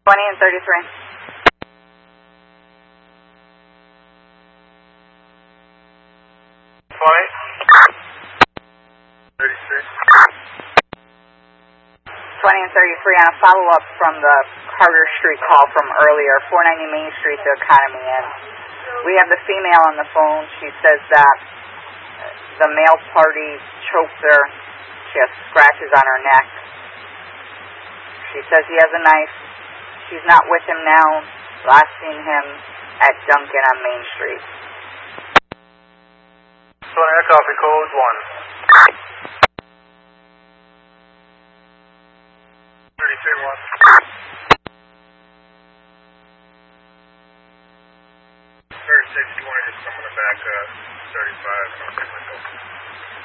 20 and 33. 20 and 33 on a follow-up from the Carter Street call from earlier, 490 Main Street to Economy. And we have the female on the phone. She says that the male party choked her. She has scratches on her neck. She says he has a knife. She's not with him now. Last seen him at Dunkin' on Main Street. 20 copy, code 1. 32-1. 36-20, just coming back 35 on the window.